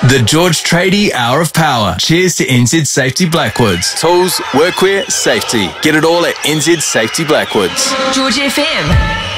The George Tradie Hour of Power. Cheers to NZ Safety Blackwoods. Tools, workwear, safety. Get it all at NZ Safety Blackwoods. George FM.